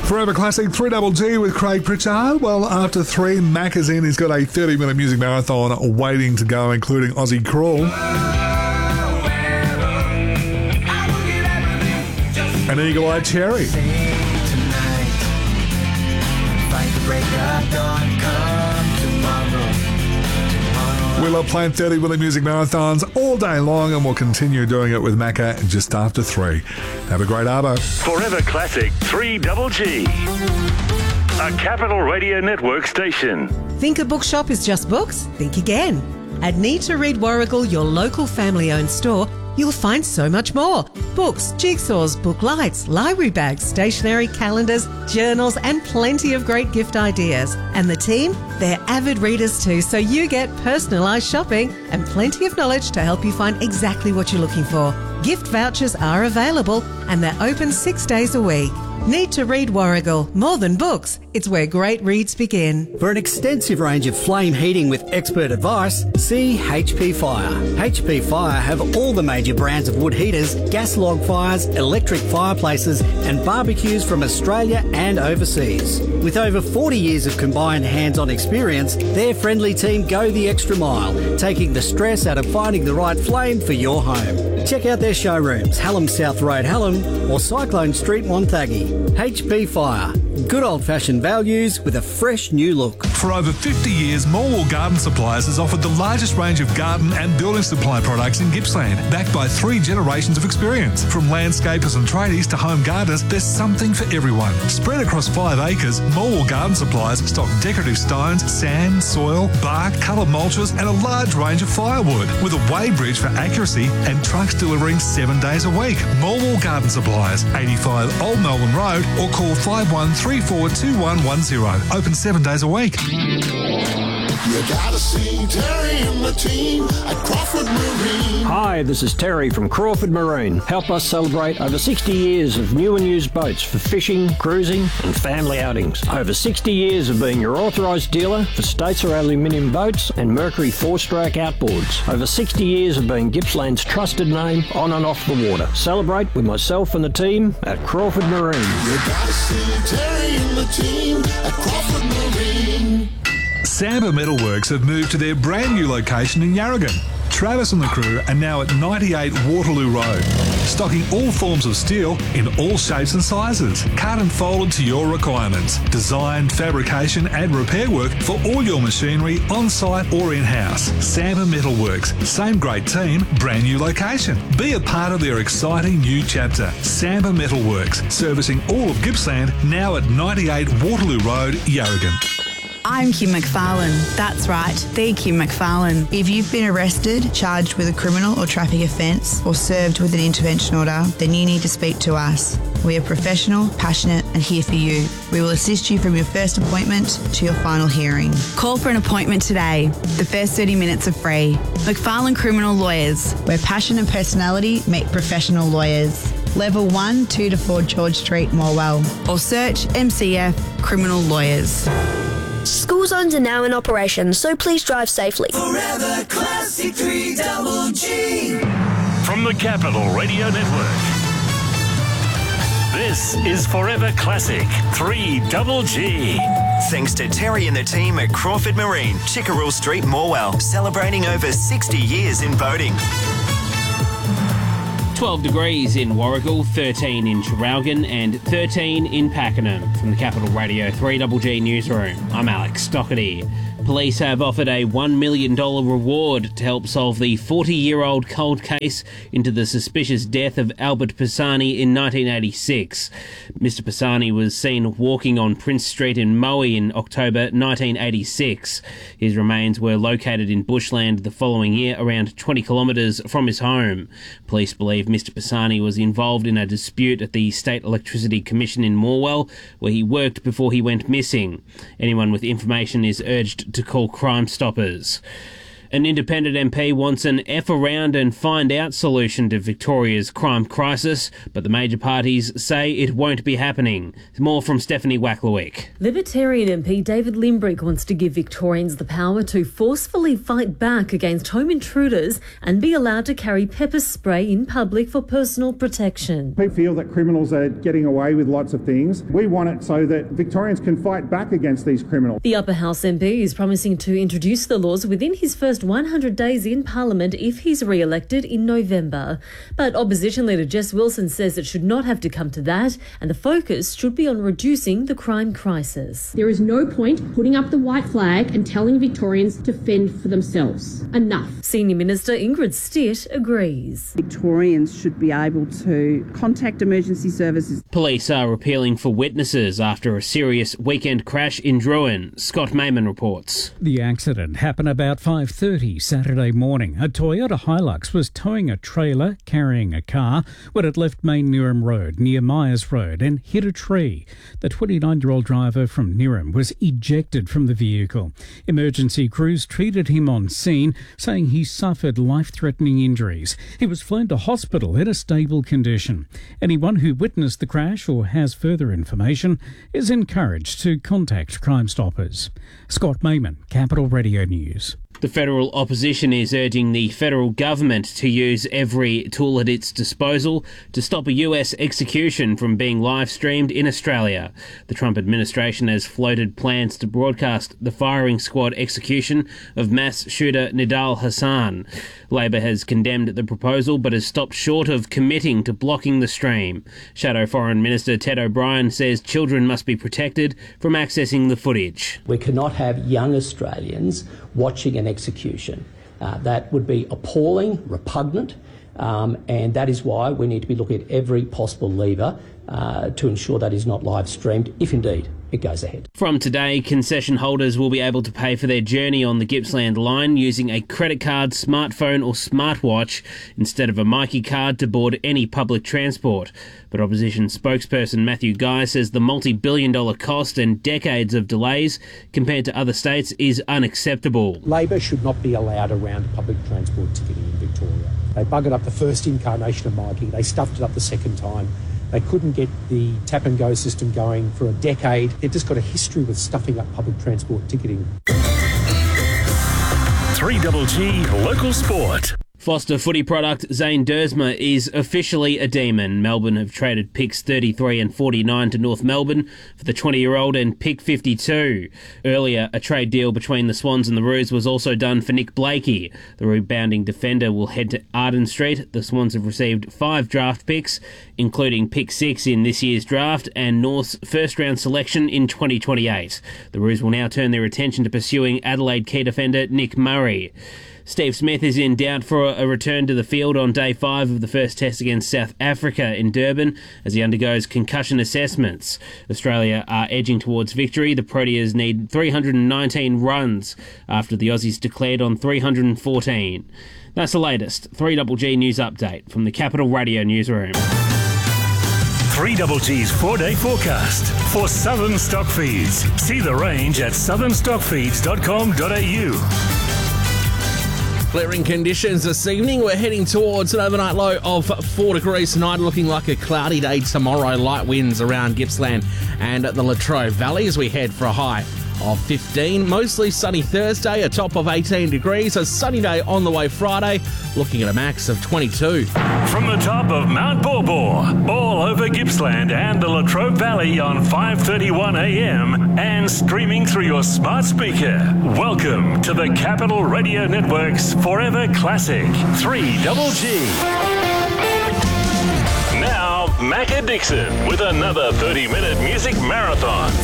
Forever Classic 3GG with Craig Pritchard. Well, after 3, Mac is in. He's got a 30-minute music marathon waiting to go, including Aussie Crawl. An Eagle Eye Cherry. We love playing 30-minute music marathons all day long, and we'll continue doing it with Macca just after 3. Have a great arvo. Forever Classic 3GG. A Capital Radio Network station. Think a bookshop is just books? Think again. At Need to Read Warragul, your local family-owned store, you'll find so much more. Books, jigsaws, book lights, library bags, stationery, calendars, journals, and plenty of great gift ideas. And the team, they're avid readers too, so you get personalised shopping and plenty of knowledge to help you find exactly what you're looking for. Gift vouchers are available and they're open 6 days a week. Need to Read Warragul. More than books, it's where great reads begin. For an extensive range of flame heating with expert advice, see HP Fire. HP Fire have all the major brands of wood heaters, gas log fires, electric fireplaces and barbecues from Australia and overseas. With over 40 years of combined hands-on experience, their friendly team go the extra mile, taking the stress out of finding the right flame for your home. Check out their showrooms, Hallam South Road, Hallam, or Cyclone Street, Montague. HP Fire. Good old-fashioned values with a fresh new look. For over 50 years, Morwell Garden Supplies has offered the largest range of garden and building supply products in Gippsland, backed by 3 generations of experience. From landscapers and tradies to home gardeners, there's something for everyone. Spread across 5 acres, Morwell Garden Supplies stock decorative stones, sand, soil, bark, coloured mulches and a large range of firewood, with a weighbridge for accuracy and trucks delivering 7 days a week. Morwell Garden Supplies, 85 Old Melbourne Road, or call 51342110. Open 7 days a week. You gotta see Terry and the team at Crawford Marine. Hi, this is Terry from Crawford Marine. Help us celebrate over 60 years of new and used boats for fishing, cruising and family outings. Over 60 years of being your authorised dealer for Statesar aluminium boats and Mercury 4-stroke outboards. Over 60 years of being Gippsland's trusted name on and off the water. Celebrate with myself and the team at Crawford Marine. You gotta see Terry and the team at Crawford Marine. Samba Metalworks have moved to their brand new location in Yarragon. Travis and the crew are now at 98 Waterloo Road, stocking all forms of steel in all shapes and sizes, cut and folded to your requirements. Design, fabrication and repair work for all your machinery on-site or in-house. Samba Metalworks, same great team, brand new location. Be a part of their exciting new chapter. Samba Metalworks, servicing all of Gippsland, now at 98 Waterloo Road, Yarragon. I'm Kim McFarlane. That's right, the Kim McFarlane. If you've been arrested, charged with a criminal or traffic offence, or served with an intervention order, then you need to speak to us. We are professional, passionate and here for you. We will assist you from your first appointment to your final hearing. Call for an appointment today. The first 30 minutes are free. McFarlane Criminal Lawyers, where passion and personality meet professional lawyers. Level 1, 2 to 4 George Street, Morwell. Or search MCF Criminal Lawyers. School zones are now in operation, so please drive safely. Forever Classic 3GG. From the Capital Radio Network, this is Forever Classic 3GG. Thanks to Terry and the team at Crawford Marine, Chickerell Street, Morwell, celebrating over 60 years in boating. 12 degrees in Warragul, 13 in Traralgon and 13 in Pakenham. From the Capital Radio 3GG Newsroom, I'm Alex Doherty. Police have offered a $1 million reward to help solve the 40-year-old cold case into the suspicious death of Albert Pisani in 1986. Mr. Pisani was seen walking on Prince Street in Moe in October 1986. His remains were located in bushland the following year, around 20 kilometres from his home. Police believe Mr. Pisani was involved in a dispute at the State Electricity Commission in Morwell, where he worked before he went missing. Anyone with information is urged to call Crime Stoppers. An independent MP wants an F around and find out solution to Victoria's crime crisis, but the major parties say it won't be happening. More from Stephanie Wacklewick. Libertarian MP David Limbrick wants to give Victorians the power to forcefully fight back against home intruders and be allowed to carry pepper spray in public for personal protection. We feel that criminals are getting away with lots of things. We want it so that Victorians can fight back against these criminals. The Upper House MP is promising to introduce the laws within his first 100 days in Parliament if he's re-elected in November. But Opposition Leader Jess Wilson says it should not have to come to that, and the focus should be on reducing the crime crisis. There is no point putting up the white flag and telling Victorians to fend for themselves. Enough. Senior Minister Ingrid Stitt agrees. Victorians should be able to contact emergency services. Police are appealing for witnesses after a serious weekend crash in Druin. Scott Mayman reports. The accident happened about 5:30 Saturday morning. A Toyota Hilux was towing a trailer carrying a car when it left Main Nirram Road near Myers Road and hit a tree. The 29-year-old driver from Nirram was ejected from the vehicle. Emergency crews treated him on scene, saying he suffered life-threatening injuries. He was flown to hospital in a stable condition. Anyone who witnessed the crash or has further information is encouraged to contact Crime Stoppers. Scott Mayman, Capital Radio News. The federal opposition is urging the federal government to use every tool at its disposal to stop a US execution from being live-streamed in Australia. The Trump administration has floated plans to broadcast the firing squad execution of mass shooter Nidal Hassan. Labor has condemned the proposal but has stopped short of committing to blocking the stream. Shadow Foreign Minister Ted O'Brien says children must be protected from accessing the footage. We cannot have young Australians watching an execution. That would be appalling, repugnant, and that is why we need to be looking at every possible lever to ensure that is not live streamed, if indeed it goes ahead. From today, concession holders will be able to pay for their journey on the Gippsland line using a credit card, smartphone or smartwatch instead of a Myki card to board any public transport. But opposition spokesperson Matthew Guy says the multi-billion-dollar cost and decades of delays compared to other states is unacceptable. Labor should not be allowed around public transport ticketing in Victoria. They buggered up the first incarnation of Myki, they stuffed it up the second time. They couldn't get the tap-and-go system going for a decade. They've just got a history with stuffing up public transport ticketing. 3GG Local Sport. Foster footy product Zane Dersma is officially a demon. Melbourne have traded picks 33 and 49 to North Melbourne for the 20-year-old and pick 52. Earlier, a trade deal between the Swans and the Roos was also done for Nick Blakey. The rebounding defender will head to Arden Street. The Swans have received 5 draft picks, including pick 6 in this year's draft and North's first-round selection in 2028. The Roos will now turn their attention to pursuing Adelaide key defender Nick Murray. Steve Smith is in doubt for a return to the field on day 5 of the first test against South Africa in Durban as he undergoes concussion assessments. Australia are edging towards victory. The Proteas need 319 runs after the Aussies declared on 314. That's the latest 3GG News Update from the Capital Radio Newsroom. 3GG's 4-day forecast for Southern Stock Feeds. See the range at southernstockfeeds.com.au. Clearing conditions this evening. We're heading towards an overnight low of 4 degrees tonight, looking like a cloudy day tomorrow. Light winds around Gippsland and the Latrobe Valley as we head for a high of 15. Mostly sunny Thursday, a top of 18 degrees. A sunny day on the way Friday, looking at a max of 22. From the top of Mount Borbor, all over Gippsland and the Latrobe Valley on 5:31 a.m. and streaming through your smart speaker. Welcome to the Capital Radio Network's Forever Classic 3GG. Now, Macca Dixon with another 30-minute music marathon.